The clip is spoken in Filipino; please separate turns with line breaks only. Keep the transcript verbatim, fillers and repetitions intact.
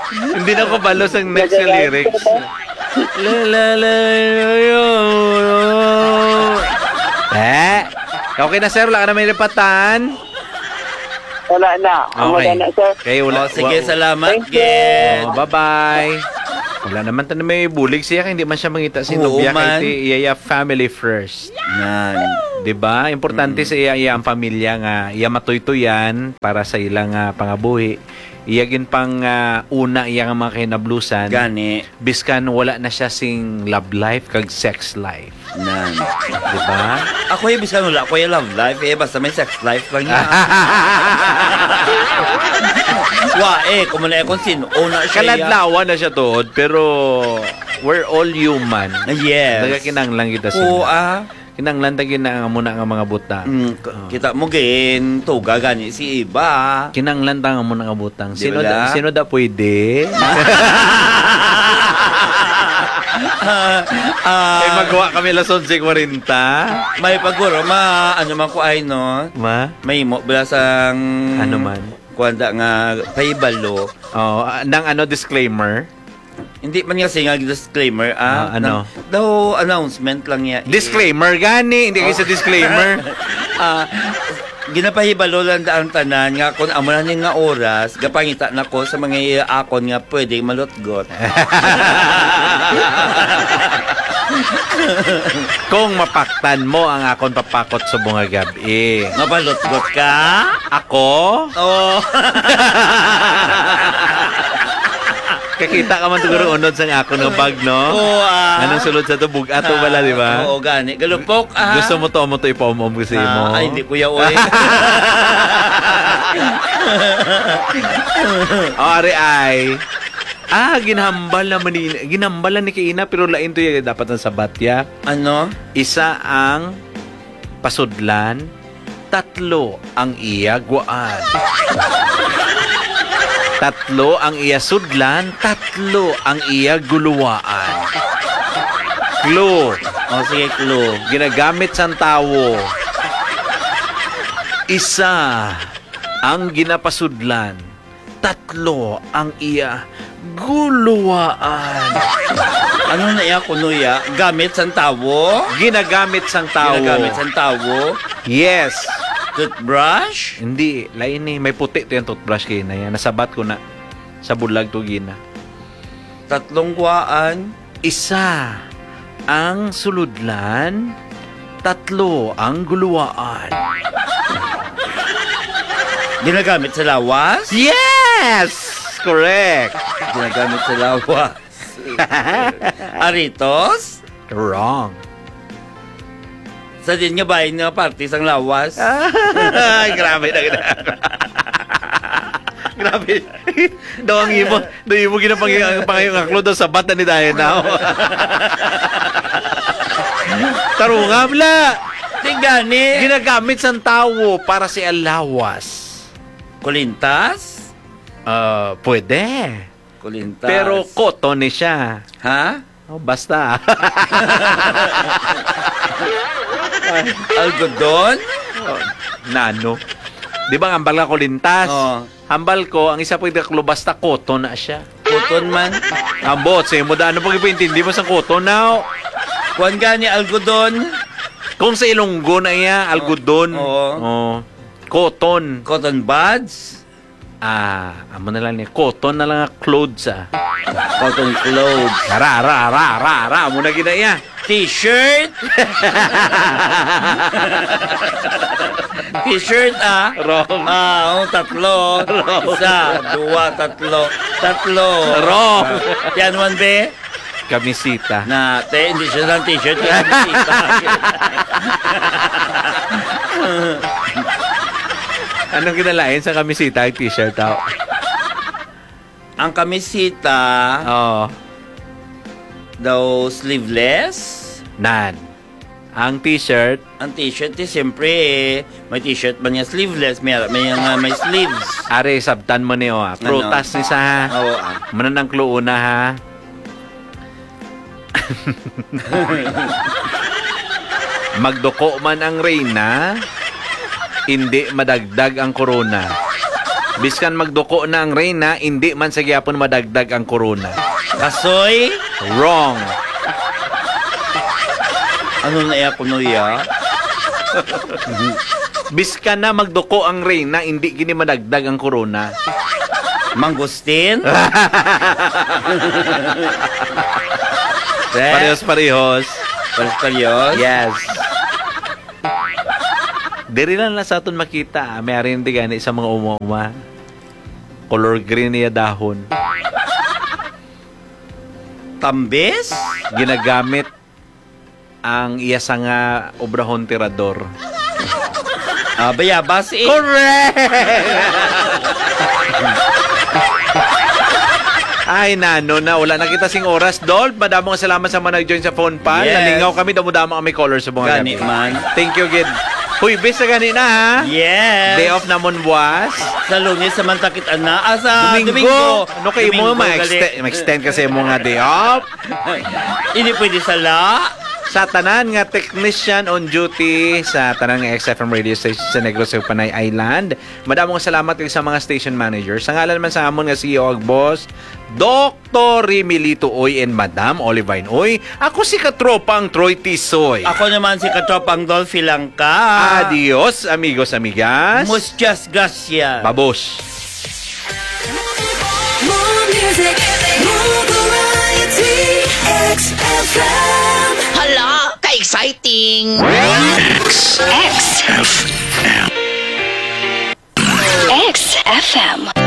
Hindi na ko balos ang next na lyrics. La la la yo. Eh, okay na sir, wala ka na may lipatan.
Wala na. Ang
Okay.
wala na, sir.
Okay, wala.
Oh, sige,
wa-
salamat,
Thank you.
Get.
Oh, bye-bye. Wala naman tayo may bulig siya kaya hindi man siya mangita si
Oo,
Nubia
man.
kay ti iya family first.
Yan.
'Di ba? Importante sa iya iya ang pamilya nga iya matuytoyan para sa ilang uh, pangabuhi. Iya gin pang uh, una iya nga mga kinablusan.
Gani.
Biskan wala na siya sing love life kag sex life.
Nan.
'Di ba?
Ako yung bisan wala. Ako yung love life. Eh, basta may sex life lang yan. Wa, eh, kung muna kung sino. Una siya.
Kaladlawan na siya tuod pero we're all human.
Ah, yes.
Nagakinanglang kita
Oo,
sila.
ah.
Kinanglan tagin na ang muna nga mga buta.
Mm, k- kita mo gin. Tuga gani si iba.
Kinanglan tang mo nga butang.
Di
Sino
ba?
da, sino da pwede?
Ah, ah,
Ay magawa kami lason si forty.
may paguro, ma, ano man ko ay, no?
Ma?
May mo, bilasang...
Ano man?
Kuwanda nga, paibalo.
Oh, ah, nang ano disclaimer?
Hindi man nga singa disclaimer, ah.
Ah, ano?
Nang- daw, announcement lang niya.
Disclaimer gani, hindi kayo sa disclaimer.
Ah, ginapahibalo lang ang tanan nga kung amo na ning nga oras gapangita nako sa mga akon nga pwede malutgot.
Kung mapaktan mo ang akon papakot sa bunga gabi.
Nga balutgot ka?
Ako?
Oh.
Kakita ka man siguro unod sa akon nga bag, no?
Oo, ah.
Anong sulod sa to? Bugato wala, di ba?
Oo, gani. Galupok, ah.
Gusto mo to, mo to ipom-om kasi mo.
Ah, ay, hindi kuya, oy.
O, ari ay. Ah, ginhambal naman ni, ginhambalan ni Kaina, pero lain to yung dapat ang sabatya.
Ano?
Isa ang pasudlan, tatlo ang iyagwaan. Tatlo ang iya sudlan, tatlo ang iya guluwaan. Clue.
O, sige, clue.
Ginagamit sa tawo. Isa ang ginapasudlan, tatlo ang iya guluwaan.
Ano na iya, kunuya? Gamit sa tawo?
Ginagamit sang tawo.
Ginagamit sa tawo?
Yes.
Toothbrush?
Hindi, lain ni may puti to yung toothbrush kay na yan. Nasabat ko na sa bulag to gina.
Tatlong kuwaan?
Isa ang suludlan, tatlo ang guluwaan.
Ginagamit sa lawas?
Yes! Correct.
Ginagamit sa lawas. Aritos?
Wrong.
Sa din nga bahay nga party sang lawas?
Ay, grabe na gina. Grabe. Daw ang imo, daw imo ginapangayong pangayong aklo daw sa bata ni Dayan now. Tarungam la.
Tigani.
Ginagamit sa tawo para si alawas.
Kulintas?
Uh, pwede.
Kulintas.
Pero cotton ni siya.
Ha?
Oh, basta.
Algodon?
Oh, nano. Di ba ang hambal ka kulintas?
Oo.
Hambal ko, ang isa pwede kaklo basta cotton na siya.
Cotton man?
Ambot, sa mo da, ano pag ipintindi mo sa cotton now?
Kuwan gani algodon?
Kung sa Ilonggo na iya, algodon.
Oo.
Oh. Cotton.
Cotton buds?
Ah, amo na lang ni cotton na lang ang clothes ah.
Cotton clothes?
Ra ra ra ra ra mo na gina iya.
T-shirt? T-shirt ah?
Wrong.
Ah, oh, tatlo. Isa, dua, tatlo. Tatlo.
Wrong.
Yan one be?
Kamisita.
Na, te, hindi siya lang t-shirt. Yan bisita.
Anong kinalain sa kamisita ang t-shirt daw?
Ang kamisita,
Oh,
daw sleeveless.
nan. Ang t-shirt,
Ang t-shirt, eh, siyempre, eh, may t-shirt ba niya sleeveless? May, may, uh, may sleeves.
are sabtan mo niyo ah. Prutas ni sa ha.
Oo, ah.
Manan ang clue una ha. Magduko man ang reyna, hindi madagdag ang corona. Biskan magduko na ang reyna, hindi man sa gyapon madagdag ang korona.
Kasoy,
Wrong.
ano na iya kuno ya?
Biskan na magduko ang reyna, hindi gini madagdag ang korona.
Mangustin?
Parehos-parehos.
Pares-parehos?
Yes. Diri lang na sa aton makita, may arin di gani sa mga umuma. Color green niya dahon.
Tambes?
Ginagamit ang iya sa nga obrahon tirador.
Ah, bayabas eh.
Correct! Ay, nano na. Wala na kita sing oras. Dol, madamong salamat sa mga nag-join sa phone pa.
Yes.
Nalingaw kami, damo-damo kami colors sa mga
Gani
gabi.
man.
Thank you, Gid. Huy, bis na gani na, ha?
Yes.
Day off na mon buwas.
Sa Lunes sa mantakit ana. Ah, sa
Domingo.
Domingo.
Ano kayo mo,
Domingo,
ma-extend,
gali.
ma-extend kasi mo nga day off.
Hindi pwede sa la.
Sa tanan nga technician on duty sa tanan nga X F M radio station sa Negros ug Panay Island. Madamong salamat kay sa mga station managers. Sa ngalan man sa amon nga C E O ug boss, Doctor Rimilito Oy and Madam Olivine Oy. Ako si katropang Troy Tisoy.
Ako naman si Katropang Dolphy Langka.
Adios, amigos, amigas.
Muchas gracias.
Babos.
More music, more variety. X F M.
Hala, ka-exciting!
X. X. X F M.